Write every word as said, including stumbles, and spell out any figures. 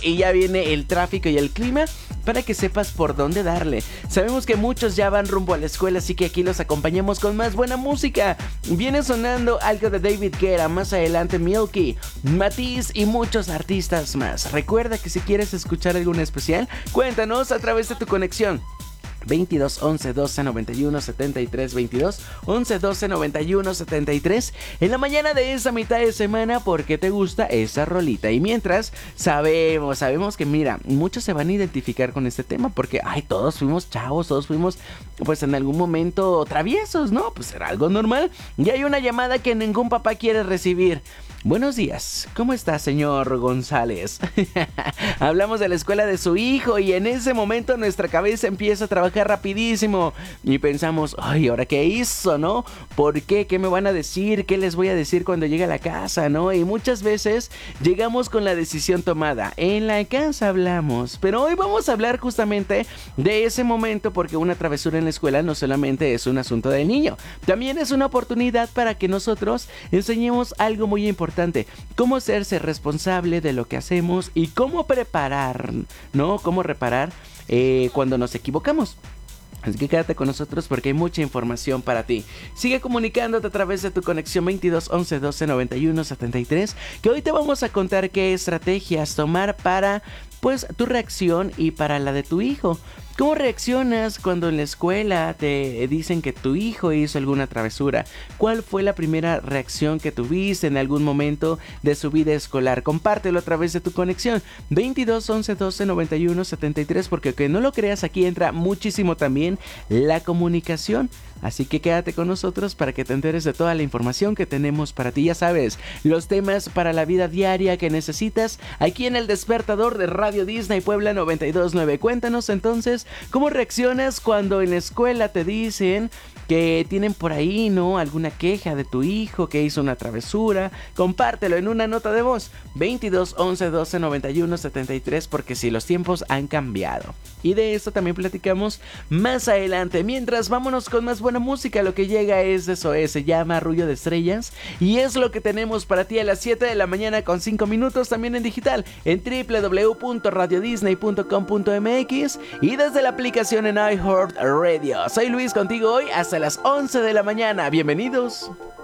y ya viene el tráfico y el clima para que sepas por dónde darle. Sabemos que muchos ya van rumbo a la escuela, así que aquí los acompañamos con más buena música. Viene sonando algo de David Guetta, más adelante Milky, Matiz y muchos artistas más. Recuerda que si quieres escuchar algún especial, cuéntanos a través de tu conexión veintidós once doce noventa y uno setenta y tres, veintidós once doce noventa y uno setenta y tres en la mañana de esa mitad de semana, porque te gusta esa rolita. Y mientras, sabemos, sabemos que mira, muchos se van a identificar con este tema porque, ay, todos fuimos chavos, todos fuimos pues en algún momento traviesos, ¿no? Pues era algo normal. Y hay una llamada que ningún papá quiere recibir. Buenos días, ¿cómo está, señor González? Hablamos de la escuela de su hijo y en ese momento nuestra cabeza empieza a trabajar rapidísimo y pensamos, ay, ¿ahora qué hizo, no? ¿Por qué? ¿Qué me van a decir? ¿Qué les voy a decir cuando llegue a la casa, no? Y muchas veces llegamos con la decisión tomada. En la casa hablamos, pero hoy vamos a hablar justamente de ese momento, porque una travesura en la escuela no solamente es un asunto del niño, también es una oportunidad para que nosotros enseñemos algo muy importante. Cómo hacerse responsable de lo que hacemos y cómo preparar, ¿no? Cómo reparar eh, cuando nos equivocamos. Así que quédate con nosotros porque hay mucha información para ti. Sigue comunicándote a través de tu conexión veintidós once doce noventa y uno setenta y tres, que hoy te vamos a contar qué estrategias tomar para pues tu reacción y para la de tu hijo. ¿Cómo reaccionas cuando en la escuela te dicen que tu hijo hizo alguna travesura? ¿Cuál fue la primera reacción que tuviste en algún momento de su vida escolar? Compártelo a través de tu conexión veintidós once doce noventa y uno setenta y tres, porque aunque no lo creas, aquí entra muchísimo también la comunicación. Así que quédate con nosotros para que te enteres de toda la información que tenemos para ti. Ya sabes, los temas para la vida diaria que necesitas aquí en El Despertador de Radio Disney Puebla noventa y dos punto nueve. Cuéntanos entonces cómo reaccionas cuando en la escuela te dicen que tienen por ahí, ¿no?, alguna queja de tu hijo que hizo una travesura. Compártelo en una nota de voz veintidós once doce noventa y uno setenta y tres, porque si los tiempos han cambiado. Y de esto también platicamos más adelante. Mientras, vámonos con más buena música. Lo que llega es de Zoé, se llama Arrullo de Estrellas y es lo que tenemos para ti a las siete de la mañana con cinco minutos, también en digital en doble u doble u doble u punto radio disney punto com punto m x y desde la aplicación en iHeartRadio. Soy Luis contigo hoy hasta las once de la mañana. Bienvenidos.